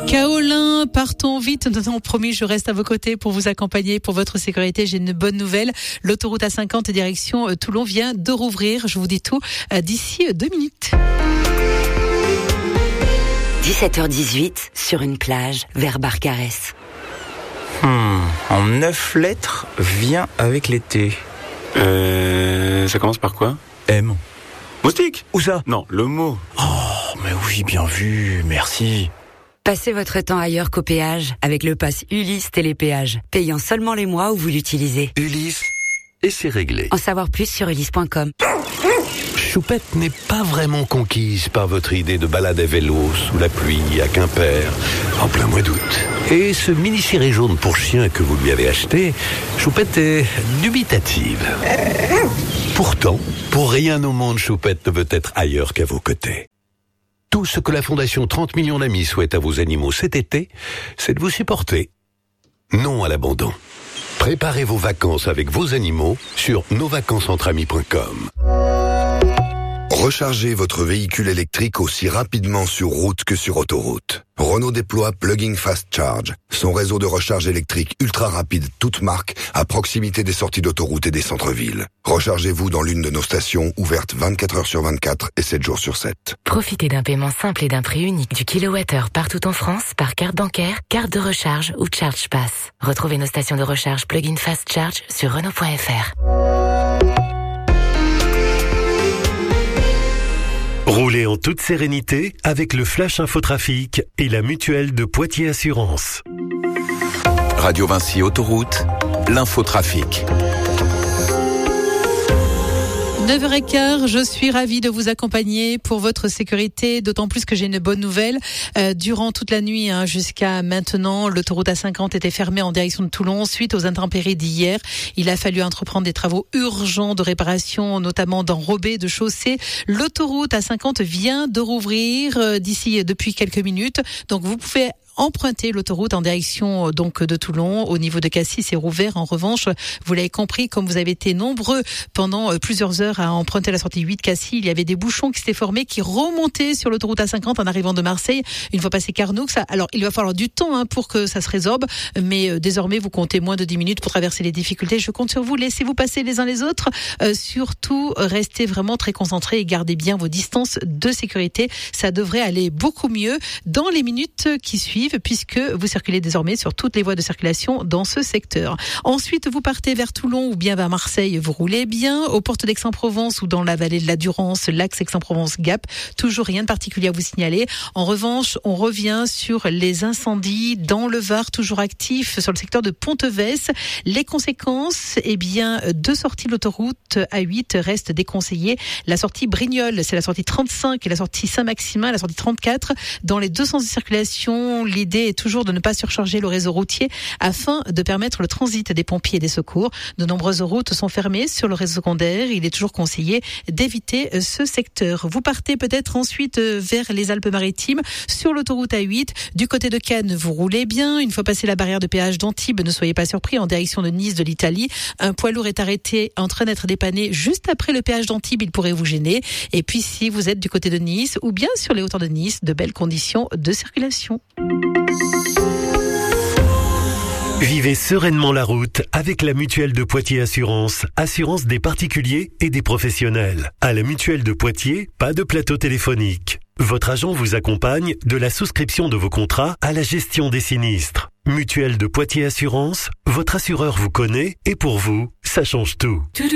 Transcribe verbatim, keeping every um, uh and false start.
Kaolin, partons vite. Non, promis, je reste à vos côtés pour vous accompagner, pour votre sécurité. J'ai une bonne nouvelle. L'autoroute A cinquante direction Toulon vient de rouvrir. Je vous dis tout d'ici deux minutes. dix-sept heures dix-huit, sur une plage, vers Barcarès. Hmm, en neuf lettres, vient avec l'été. Euh, ça commence par quoi? M. Moustique? Où ça? Non, le mot. Oh, mais oui, bien vu, merci. Passez votre temps ailleurs qu'au péage avec le pass Ulysse Télépéage, payant seulement les mois où vous l'utilisez. Ulysse, et c'est réglé. En savoir plus sur ulysse point com. Choupette n'est pas vraiment conquise par votre idée de balade à vélo sous la pluie à Quimper, en plein mois d'août. Et ce mini-ciré jaune pour chien que vous lui avez acheté, Choupette est dubitative. Pourtant, pour rien au monde, Choupette ne veut être ailleurs qu'à vos côtés. Tout ce que la Fondation trente millions d'amis souhaite à vos animaux cet été, c'est de vous supporter. Non à l'abandon. Préparez vos vacances avec vos animaux sur nos vacances entre amis point com. Rechargez votre véhicule électrique aussi rapidement sur route que sur autoroute. Renault déploie Plug-in Fast Charge, son réseau de recharge électrique ultra rapide toute marque à proximité des sorties d'autoroute et des centres-villes. Rechargez-vous dans l'une de nos stations ouvertes vingt-quatre heures sur vingt-quatre et sept jours sur sept. Profitez d'un paiement simple et d'un prix unique du kilowattheure partout en France par carte bancaire, carte de recharge ou Charge Pass. Retrouvez nos stations de recharge Plug-in Fast Charge sur Renault point F R. Roulez en toute sérénité avec le Flash Infotrafic et la mutuelle de Poitiers Assurance. Radio Vinci Autoroute, l'infotrafic. neuf heures quinze, je suis ravie de vous accompagner pour votre sécurité, d'autant plus que j'ai une bonne nouvelle. Euh, durant toute la nuit hein, jusqu'à maintenant, l'autoroute A cinquante était fermée en direction de Toulon suite aux intempéries d'hier. Il a fallu entreprendre des travaux urgents de réparation, notamment d'enrobés de chaussée. L'autoroute A cinquante vient de rouvrir euh, d'ici depuis quelques minutes, donc vous pouvez emprunter l'autoroute en direction donc de Toulon. Au niveau de Cassis, c'est rouvert. En revanche, vous l'avez compris, comme vous avez été nombreux pendant plusieurs heures à emprunter la sortie huit Cassis, il y avait des bouchons qui s'étaient formés, qui remontaient sur l'autoroute A cinquante en arrivant de Marseille. Une fois passé Carnoux, alors il va falloir du temps hein, pour que ça se résorbe, mais euh, désormais vous comptez moins de dix minutes pour traverser les difficultés. Je compte sur vous. Laissez-vous passer les uns les autres. Euh, surtout, restez vraiment très concentrés et gardez bien vos distances de sécurité. Ça devrait aller beaucoup mieux dans les minutes qui suivent, puisque vous circulez désormais sur toutes les voies de circulation dans ce secteur. Ensuite, vous partez vers Toulon ou bien vers Marseille, vous roulez bien. Aux portes d'Aix-en-Provence ou dans la vallée de la Durance, l'axe Aix-en-Provence-Gap, toujours rien de particulier à vous signaler. En revanche, on revient sur les incendies dans le Var, toujours actifs sur le secteur de Ponteves. Les conséquences, eh bien, deux sorties de l'autoroute A huit restent déconseillées. La sortie Brignoles, c'est la sortie trente-cinq et la sortie Saint-Maximin, la sortie trente-quatre. Dans les deux sens de circulation, l'idée est toujours de ne pas surcharger le réseau routier afin de permettre le transit des pompiers et des secours. De nombreuses routes sont fermées sur le réseau secondaire. Il est toujours conseillé d'éviter ce secteur. Vous partez peut-être ensuite vers les Alpes-Maritimes sur l'autoroute A huit. Du côté de Cannes, vous roulez bien. Une fois passé la barrière de péage d'Antibes, ne soyez pas surpris, en direction de Nice, de l'Italie. Un poids lourd est arrêté en train d'être dépanné juste après le péage d'Antibes. Il pourrait vous gêner. Et puis si vous êtes du côté de Nice ou bien sur les hauteurs de Nice, de belles conditions de circulation. Vivez sereinement la route avec la mutuelle de Poitiers Assurance, assurance des particuliers et des professionnels. À la mutuelle de Poitiers, pas de plateau téléphonique. Votre agent vous accompagne de la souscription de vos contrats à la gestion des sinistres. Mutuelle de Poitiers Assurance, votre assureur vous connaît et pour vous, ça change tout.